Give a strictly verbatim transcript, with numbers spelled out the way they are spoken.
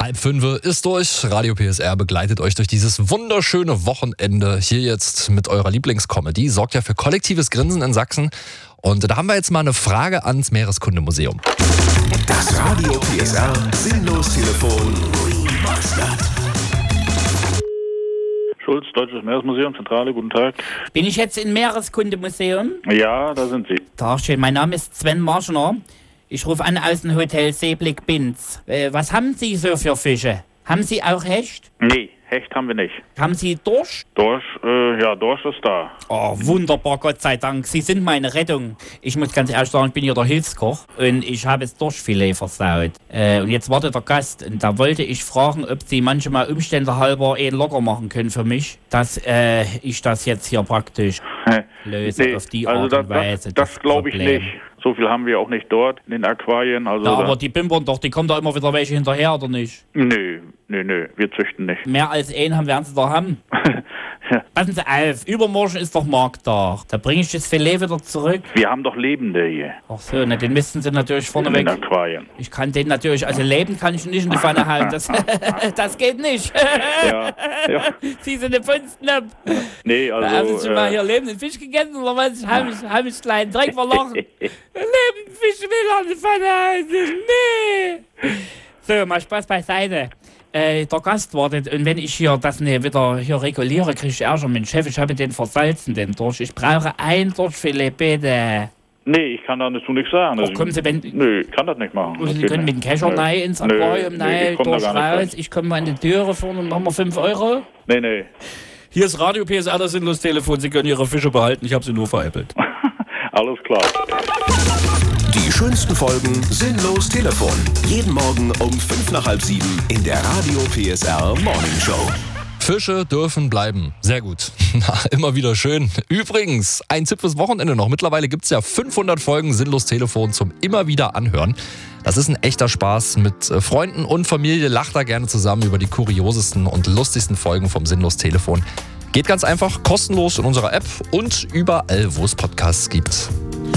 Halb fünf ist durch. Radio P S R begleitet euch durch dieses wunderschöne Wochenende. Hier jetzt mit eurer Lieblingscomedy. Sorgt ja für kollektives Grinsen in Sachsen. Und da haben wir jetzt mal eine Frage ans Meereskundemuseum. Das Radio P S R Sinnlos-Telefon Remastered. Schulz, Deutsches Meeresmuseum, Zentrale, guten Tag. Bin ich jetzt im Meereskundemuseum? Ja, da sind Sie. Tag schön, mein Name ist Sven Marschner. Ich rufe an aus dem Hotel Seeblick Binz. Äh, was haben Sie so für Fische? Haben Sie auch Hecht? Nee, Hecht haben wir nicht. Haben Sie Dorsch? Dorsch, äh, ja, Dorsch ist da. Oh, wunderbar, Gott sei Dank. Sie sind meine Rettung. Ich muss ganz ehrlich sagen, ich bin hier der Hilfskoch und ich habe das Dorschfilet versaut. Äh, und jetzt wartet der Gast und da wollte ich fragen, ob Sie manchmal Umstände halber eh locker machen können für mich, dass äh, ich das jetzt hier praktisch löse nee, auf die also Art das, und Weise. Das, das glaube ich nicht. So viel haben wir auch nicht dort in den Aquarien. Also ja, da, aber die bimbern doch, die kommen da immer wieder welche hinterher, oder nicht? Nö, nö, nö, wir züchten nicht. Mehr als einen haben werden sie da haben. Ja. Passen Sie auf, übermorgen ist doch Markttag. Da bringe ich das Filet wieder zurück. Wir haben doch Lebende hier. Ach so, ne, den müssten Sie natürlich In vorneweg. den Aquarien. Ich kann den natürlich, also leben kann ich nicht in die Pfanne halten. Das, das geht nicht. Ja, ja. Sie sind eine Funsten ab. Nee, also. Haben Sie schon mal äh, hier lebenden Fisch gegessen oder was? Habe ich, hab ich kleinen Dreck verloren? Lebenden Fisch will in die Pfanne halten. Nee. So, mal Spaß beiseite. Äh, der Gast wartet und wenn ich hier das ne, wieder hier reguliere, kriege ich Ärger mit dem Chef. Ich habe den versalzen, den Dorsch. Ich brauche ein Dorschfilet, bitte. Nee, ich kann dazu nichts sagen. Ach, kommen Sie, wenn... Nö, ich kann das nicht machen. Also Das Sie geht können mit nicht. dem Kescher Nö. rein ins Nö, Aquarium, nö, nein, ich komm da Dorsch gar nicht raus. rein. Ich komme mal an die Türe vorne und machen wir fünf Euro. Nee, nee. Hier ist Radio P S R, das Sinnlos-Telefon. Sie können Ihre Fische behalten, ich habe sie nur veräppelt. Alles klar. Die schönsten Folgen Sinnlos Telefon. Jeden Morgen um fünf nach halb sieben in der Radio P S R Morning Show. Fische dürfen bleiben. Sehr gut. Na, immer wieder schön. Übrigens, ein Tipp fürs Wochenende noch. Mittlerweile gibt es ja fünfhundert Folgen Sinnlos Telefon zum immer wieder anhören. Das ist ein echter Spaß. Mit Freunden und Familie lacht da gerne zusammen über die kuriosesten und lustigsten Folgen vom Sinnlos Telefon. Geht ganz einfach kostenlos in unserer App und überall, wo es Podcasts gibt.